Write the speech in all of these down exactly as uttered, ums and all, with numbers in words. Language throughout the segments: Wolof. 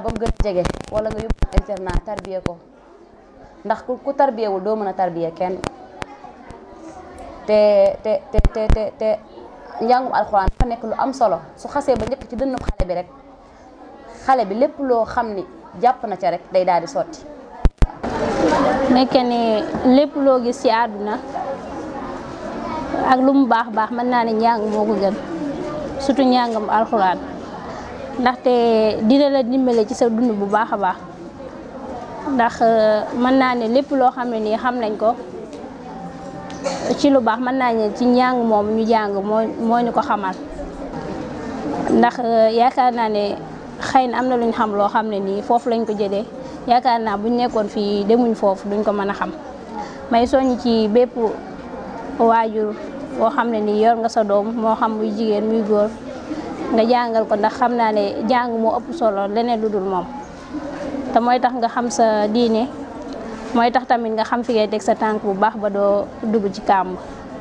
ba mu gën a jege wala nga yóbbu internat tarbiye ko ndax ku ku tarbiyewul doo mën a tarbiye kenn te te te te te te njàngum alxuraan dafa nekk lu am solo su xasee ba njëkk ci dënnu xale bi rek xale bi lépp loo xam ni jàpp na ca rek day daal di sotti. nekk ni lépp loo gis ci àdduna ak lu mu baax baax mën naa ne njàng moo ko gën surtout njàngam alxuraan ndaxte dina la dimbale ci sa dund bu baax a baax ndax mën naa ne lépp loo xam ne nii xam nañ ko ci lu baax mën naa ne ci njàng moom ñu jàng moo moo ñu ko xamal ndax yaakaar naa ne xëy na am na lu ñu xam loo xam ne nii foofu lañ ko jëlee yaakaar naa buñ nekkoon fii demuñ foofu duñ ko mën a xam may soññ ci bépp waajur boo xam ne nii yor nga sa doom moo xam muy jigéen muy góor nga jàngal ko ndax xam naa ne jàng moo ëpp solo leneen lu dul moom te mooy tax nga xam sa diine mooy tax tamit nga xam fi ngay teg sa tànk bu baax ba doo dugg ci kàmb.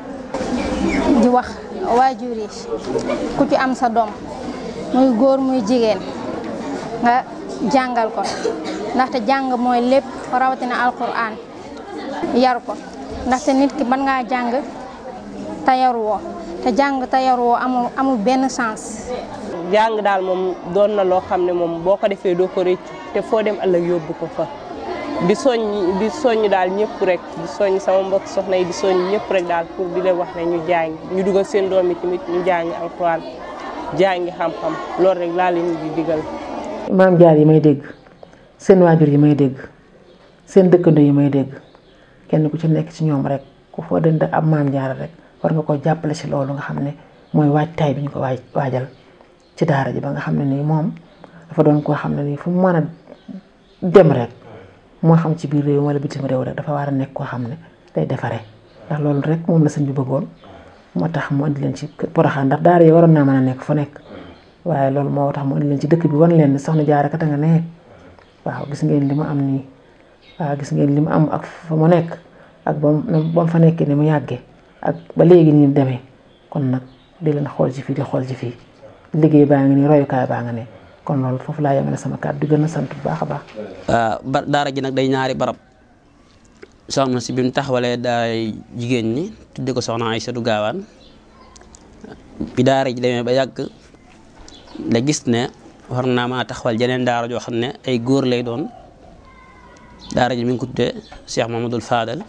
di wax waajur yi ku ci am sa doom muy góor muy jigéen nga jàngal ko ndaxte jàng mooy lépp rawatina alquran yar ko ndaxte nit ki mën ngaa jàng te yaruwoo te jàng te yaruwoo amul amul benn sens. jàng daal moom doon na loo xam ne moom boo ko defee doo ko rëcc te foo dem ëllëg yóbbu ko fa di soññ di soññ daal ñëpp rek di soññ sama mbokk soxna yi di soññ ñëpp rek daal pour di leen wax ne ñu jàng ñu dugal seen doom yi tamit ñu jàng alxuraan jàngi xam-xam loolu rek laa leen di digal. maam jaar yi may dégg seen waajur yi may dégg seen dëkkandoo yi may dégg kenn ku ci nekk ci ñoom rek ku foo dënd ab maam jaar rek war nga ko jàppale ci loolu nga xam ne mooy waajtaay bi ñu ko waaj waajal ci daara ji ba nga xam ne nii moom dafa doon koo xam ne nii fu mu mën a dem rek moo xam ci biir réew wala bitim réew rek dafa war a nekk koo xam ne day defaree ndax loolu rek moom la sëñ bi bëggoon moo tax mu indi leen ci Porokhane ndax daara yi waroon naa mën a nekk fu nekk waaye loolu moo tax mu indi leen ci dëkk bi wan leen ne soxna Jaara kat nga ne waaw gis ngeen li mu am nii waaw gis ngeen li mu am ak fa mu nekk ak ba mu fa nekkee ni mu yàggee ak ba léegi nii mu demee kon nag di leen xool ci fii di xool ci fii liggéey baa ngi nii royukaay baa nga ne kon loolu foofu laa yemale sama kàddu di gën a sant bu baax a baax. ba daara ji nag day ñaari barab soxna si bi mu taxawalee daaray jigéen ñi tudde ko soxna Aysatu Gaawaan bi daara ji demee ba yàgg la gis ne war naa maa taxawal jeneen daara joo xam ne ay góor lay doon daara ji mi ngi ko tuddee Cheikh Mamadou Fadal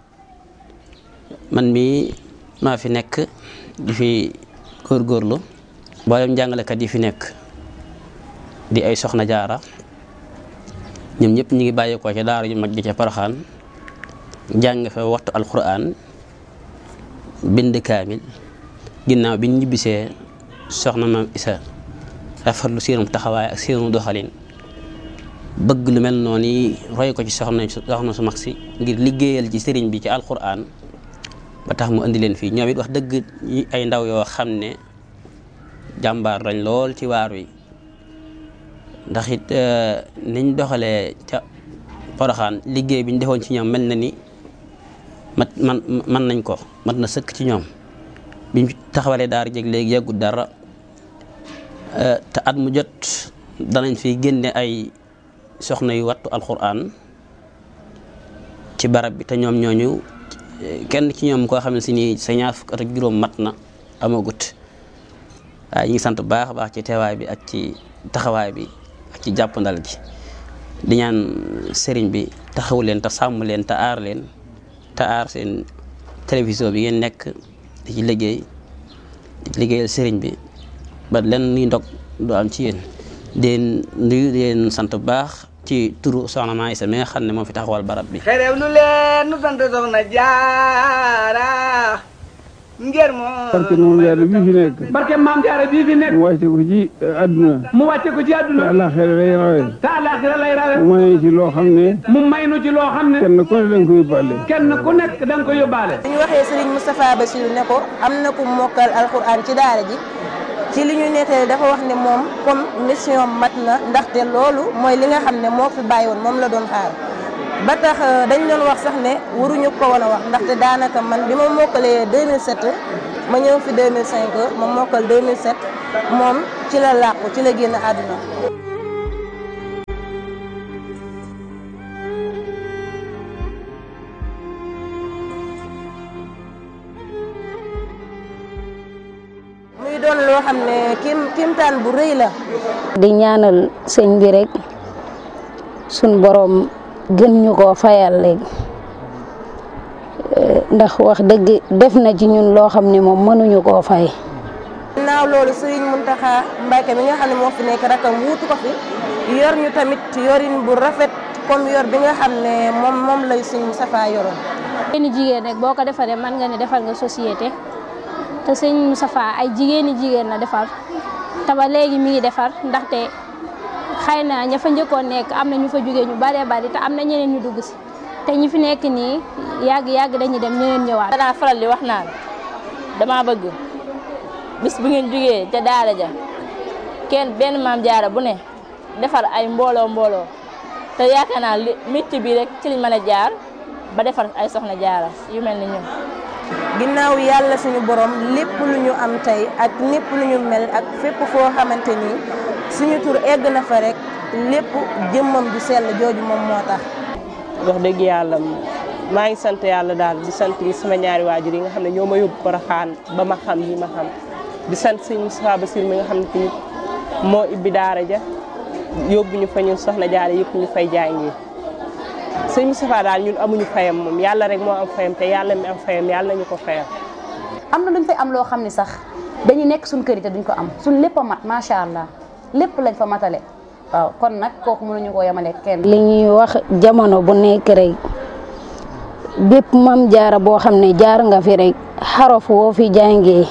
man mii maa fi nekk di fi góorgóorlu mboolem jàngalekat yi fi nekk di ay soxna jaara ñoom ñëpp ñu ngi bàyyeekoo ca daara ju mag ji ca Porokhane jàng fa waxtu alquran bind kaamil ginnaaw bi ñu ñibbisee soxna maam Isa rafetlu seenum taxawaay ak seenu doxalin bëgg lu mel noonu yi roy ko ci soxna soxna su mag si ngir liggéeyal ci sëriñ bi ci alquran ba tax mu indi leen fii ñoom it wax dëgg ay ndaw yoo xam ne jàmbaar lañ lool ci waar wi ndax it niñ doxalee ca Porokhane liggéey bi ñu defoon ci ñoom mel na ni mat man man nañ ko mat na sëkk ci ñoom biñ taxawalee daara jeg léegi yàggut dara te at mu jot danañ fi génne ay soxna yu wattu alquran ci barab bi te ñoom ñooñu kenn ci ñoom koo xam ne si nii sa ñaar fukk at ak juróom mat na amagut waaye ñu ngi sant bu baax a baax ci teewaay bi ak ci taxawaay bi ak ci jàppandal gi di ñaan sëriñ bi taxawu leen te sàmm leen te aar leen te aar seen télévision bi ngeen nekk di ci liggéey di ci liggéeyal sëriñ bi ba len ni ndog du am ci yéen di nuyu di leen sant bu baax ci turu soxna Maam Isa mi nga xam ne moo fi taxawal barab bi. xerew nu leen nu sant soxna Jaara ngir moo barke moom jaara bii fi nekk barke maam jaara bii fi nekk mu wàcce ko ci àdduna mu wàcce ko ci àdduna te àllaaxira lay rawe te àllaaxira lay rawe mu may ci loo xam ne mu may nu ci loo xam ne kenn ku ne da nga ko yóbbaale kenn ku nekk da nga ko yóbbaale bu ñu waxee Serigne Moustapha Bassirou ne ko am na ku mokkal alxuraan ci daara ji ci li ñu nettali dafa wax ne moom comme mission mat na ndaxte loolu mooy li nga xam ne moo fi bàyyi woon moom la doon xaar ba tax dañ doon wax sax ne waruñu ko woon a wax ndaxte daanaka man bi ma mokkalee deux mille sept ma ñëw fi deux mille cinq ma mokkal deux mille sept moom ci la làqu ci la génn àdduna loo xam ne kim kimtaan bu rëy la. di ñaanal sëñ bi rek suñ borom gën ñu koo fayal léegi ndax wax dëgg def na ci ñun loo xam ne moom mënuñu koo fay. ginnaaw loolu Serigne Mountakha Mbacké mi nga xam ne moo fi nekk rakam wuutu ko fi yor ñu tamit yorin bu rafet comme yor bi nga xam ne moom moom lay Serigne Moustapha yoroon. jigéeni jigéen rek boo ko defaree mën nga ne defal nga société te Serigne Moustapha ay jigéeni jigéen la defar te ba léegi mi ngi defar ndaxte xëy na ña fa njëkkoon nekk am na ñu fa jógee ñu baree bari te am na ñeneen ñu dugg si te ñi fi nekk nii yàgg yàgg dañuy dem ñeneen ñëwaat. danaa faral di wax naan dama bëgg bis bu ngeen jógee ca daara ja kenn benn maam jaara bu ne defar ay mbooloo mbooloo te yaakaar naa li métier bi rek ci liñ mën a jaar ba defar ay soxna jaara yu mel ni ñun. ginnaaw yàlla suñu borom lépp lu ñu am tey ak lépp lu ñu mel ak fépp foo xamante ni suñu tur egg na fa rek lépp jëmmam ju sell jooju moom moo tax. wax dëgg yàlla maa ngi sant yàlla daal di sant sama ñaari waajur yi nga xam ne ñoo ma yóbbu Porokhane ba ma xam yi ma xam di sant sëñ Moustapha Bassirou mi nga xam ne tamit moo ibbi daara ja yóbbu ñu fa ñun soxna jaara yëpp ñu fay jàngee sëñ Moustapha daal ñun amuñu fayam moom yàlla rek moo am fayam te yàlla mi am fayam yàlla nañu ko fayam. am na luñ fay am loo xam ne sax dañuy nekk suñ kër yi te duñ ko am suñ lépp a mat macha allah lépp lañ fa matale waaw kon nag kooku mënuñu koo yemale kenn. li ñuy wax jamono bu nekk rek bépp mam jaara boo xam ne jaar nga fi rek xarof woo fi jàngee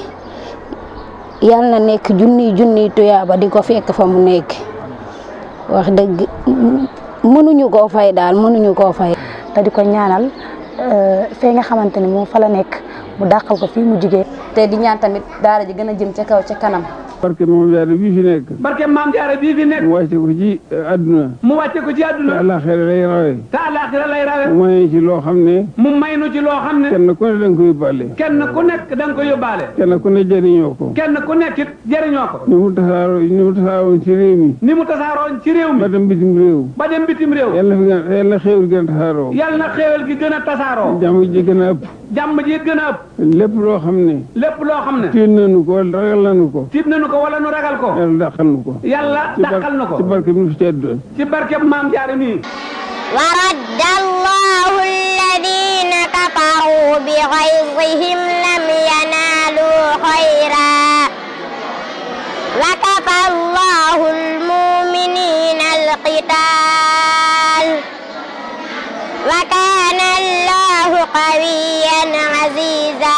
yal na nekk junniy junniy tuyaaba di ko fekk fa mu nekk wax dëgg mënuñu koo fay daal mënuñu koo fay. te di ko ñaanal fee nga xamante ni moom fa la nekk mu dàqal ko fii mu jigee te di ñaan tamit daara ji gën a jëm ca kaw ca kanam. barke maam jaara bii fi nekk. barke maam jaara bii fi nekk. mu wàcce ko ci àdduna. mu wàcce ko ci àdduna. te àllaaxira lay rawe. te àllaaxira lay rawe. mu may ci loo xam ne. mu may nu ci loo xam ne. kenn ku ne da nga ko yóbbaale. kenn ku nekk da nga ko yóbbaale. kenn ku ne jëriñoo ko. kenn ku nekk it jëriñoo ko. ni mu tasaaroo ni mu tasaaroon ci réew mi. ni mu tasaaroon ci réew mi. ba dem bitim réew. ba dem bitim réew. yàlla na fi yàlla na xéewal gën a tasaaroo. yàlla na xéewal gi gën a tasaaroo. jàmm ji gën a ëpp. jàmm ji gën a ëpp. lépp loo xam ne. lépp loo xam ne. tiit nañu ko wala ragal nañu ko. tiit nañu ko wala nu ragal ko. yàlla dàqal nu ko. yàlla dàqal nu ko. ci barke bi fi tedd. ci barke maam jaara mi. wa radda allahu alladina kafaru bi ghayzihim lam yanalu khayra wa kafa allahu almu'minina alqital wa kana allahu qawiyyan aziza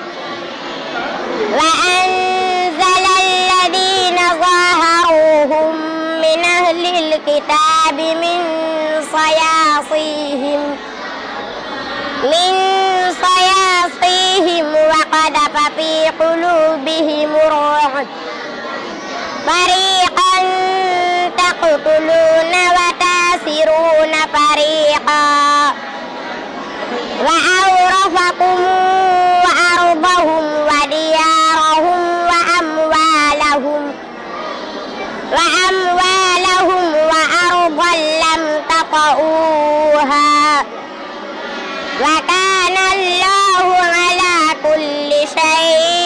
wa anzala alladina zaharuhum min ahli alkitabi min صياصيهم من صياصيهم وقذف في قلوبهم الرعب فريقا تقتلون وتاسرون فريقا وأورثكم أرضهم وديارهم وأموالهم وأموالهم وأرضا لم تطئوها وكان الله على كل شيء